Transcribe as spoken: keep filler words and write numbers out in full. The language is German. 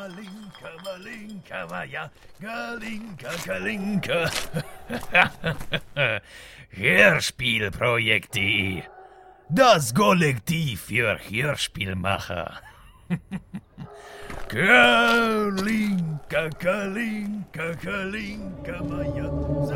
Malinka, Malinka, Maja, Galinka, Galinka. Hörspielprojekt.de, das Kollektiv für Hörspielmacher. Kalinka, Kalinka, Kalinka, Maja.